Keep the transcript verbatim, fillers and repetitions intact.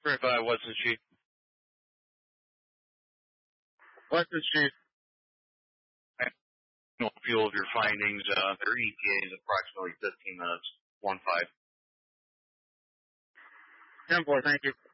Three five, Weston Chief. Weston Chief. No fuel of your findings. Uh, their E T A is approximately fifteen minutes. One five. ten four, thank you.